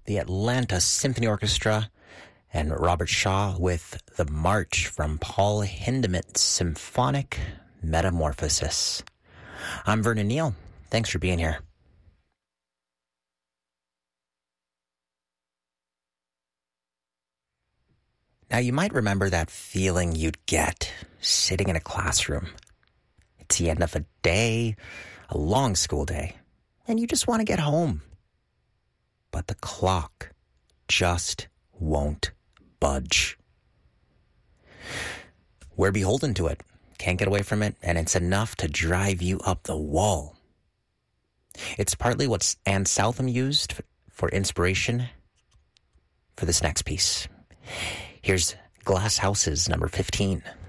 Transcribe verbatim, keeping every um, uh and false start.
the Atlanta Symphony Orchestra, and Robert Shaw with the March from Paul Hindemith's Symphonic Metamorphosis. I'm Vernon Neal. Thanks for being here. Now, you might remember that feeling you'd get sitting in a classroom. It's the end of a day, a long school day, and you just want to get home. But the clock just won't budge. We're beholden to it, can't get away from it, and it's enough to drive you up the wall. It's partly what Anne Southam used for inspiration for this next piece. Here's Glass Houses, number fifteen.